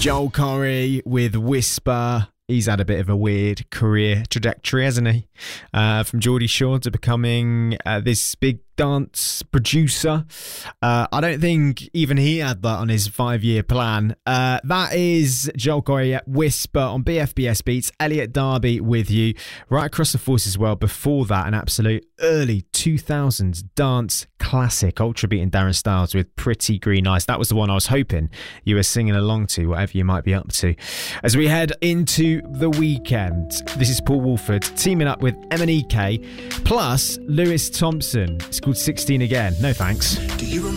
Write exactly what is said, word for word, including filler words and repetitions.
Joel Corry with Whisper. He's had a bit of a weird career trajectory, hasn't he? Uh, from Geordie Shore to becoming uh, this big dance producer. Uh, I don't think even he had that on his five-year plan. Uh, that is Joel Corry at Whisper on B F B S Beats. Elliot Darby with you right across the force as well. Before that, an absolute early two thousands dance classic, Ultra Beat and Darren Styles with Pretty Green Eyes. That was the one I was hoping you were singing along to, whatever you might be up to. As we head into the weekend, this is Paul Woolford teaming up with M and E K plus Lewis Thompson. It's called sixteen Again. No thanks. Do you remember